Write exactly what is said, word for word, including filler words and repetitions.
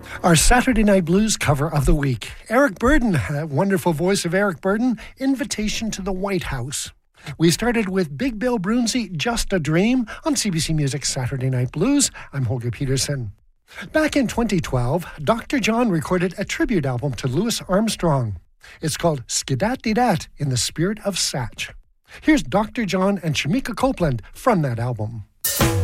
Our Saturday Night Blues cover of the week. Eric Burdon, a wonderful voice of Eric Burdon, Invitation to the White House. We started with Big Bill Broonzy, Just a Dream, on C B C Music's Saturday Night Blues. I'm Holger Peterson. Back in twenty twelve, Doctor John recorded a tribute album to Louis Armstrong. It's called Skidat-Didat, in the spirit of Satch. Here's Doctor John and Shamika Copeland from that album.